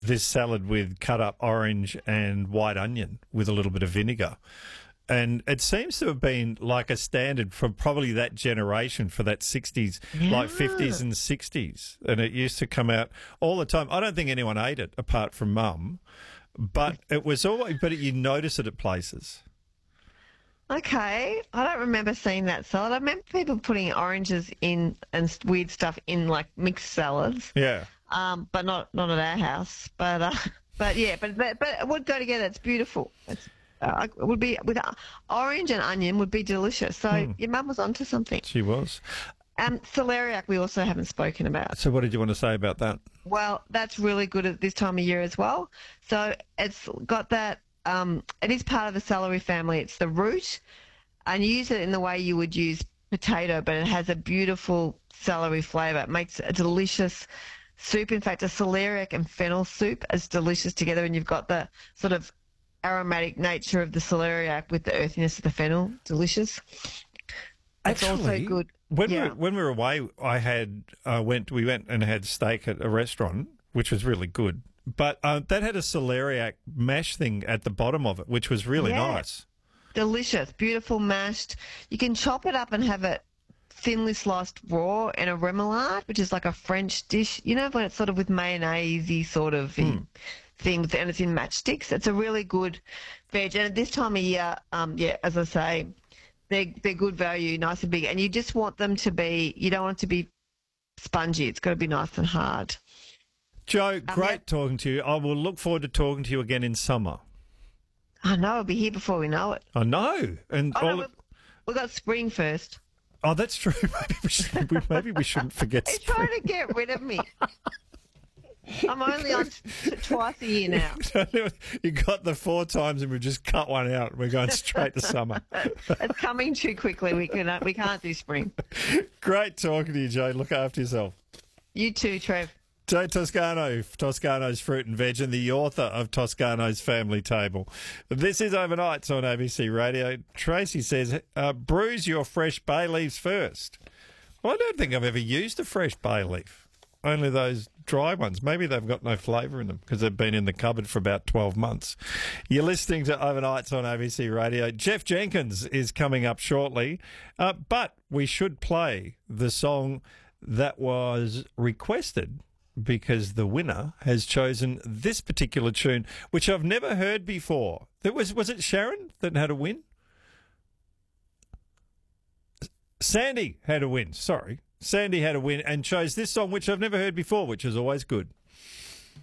this salad with cut up orange and white onion with a little bit of vinegar. And it seems to have been like a standard for probably that generation, for that 60s, like 50s and 60s. And it used to come out all the time. I don't think anyone ate it apart from Mum, but it was always, but you notice it at places. Okay, I don't remember seeing that salad. I remember people putting oranges in and weird stuff in like mixed salads. Yeah. But not at our house. But yeah, but it would go together. It's beautiful. It would be with orange and onion would be delicious. So your mum was onto something. She was. Celeriac we also haven't spoken about. So what did you want to say about that? Well, that's really good at this time of year as well. So it's got that. It is part of the celery family. It's the root, and you use it in the way you would use potato, but it has a beautiful celery flavour. It makes a delicious soup. In fact, a celeriac and fennel soup is delicious together, and you've got the sort of aromatic nature of the celeriac with the earthiness of the fennel. Delicious. It's also good. When we were away, we went and had steak at a restaurant, which was really good. But that had a celeriac mash thing at the bottom of it, which was really nice. Delicious, beautiful mashed. You can chop it up and have it thinly sliced raw in a remoulade, which is like a French dish. You know, when it's sort of with mayonnaise-y sort of thing, and it's in matchsticks. It's a really good veg. And at this time of year, as I say, they're good value, nice and big. And you just want them to be, you don't want it to be spongy. It's got to be nice and hard. Jo, great talking to you. I will look forward to talking to you again in summer. I know, it'll be here before we know it. I know. And we've got spring first. Oh, that's true. Maybe we shouldn't forget He's spring. trying to get rid of me. I'm only on twice a year now. You got the 4 times and we've just cut one out. We're going straight to summer. It's coming too quickly. We can't do spring. Great talking to you, Jo. Look after yourself. You too, Trev. Jo Toscano, Toscano's Fruit and Veg, and the author of Toscano's Family Table. This is Overnights on ABC Radio. Tracy says, bruise your fresh bay leaves first. Well, I don't think I've ever used a fresh bay leaf. Only those dry ones. Maybe they've got no flavour in them because they've been in the cupboard for about 12 months. You're listening to Overnights on ABC Radio. Jeff Jenkins is coming up shortly, but we should play the song that was requested because the winner has chosen this particular tune, which I've never heard before. Was it Sharon that had a win? Sandy had a win, sorry. Sandy had a win and chose this song, which I've never heard before, which is always good.